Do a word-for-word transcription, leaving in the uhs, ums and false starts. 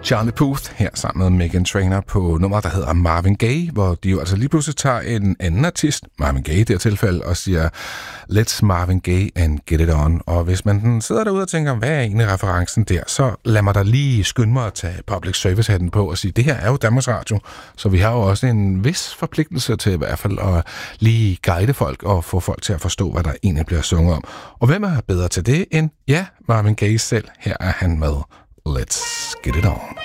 Charlie Puth her sammen med Meghan Trainor på nummer, der hedder Marvin Gaye, hvor de jo altså lige pludselig tager en anden artist, Marvin Gaye i det her tilfælde, og siger, let's Marvin Gaye and get it on. Og hvis man sidder derude og tænker, hvad er egentlig referencen der, så lad mig da lige skynde mig at tage public service-hatten på og sige, det her er jo Danmarks Radio, så vi har jo også en vis forpligtelse til i hvert fald at lige guide folk og få folk til at forstå, hvad der egentlig bliver sunget om. Og hvem er bedre til det end, ja, Marvin Gaye selv? Her er han med Let's Get It On.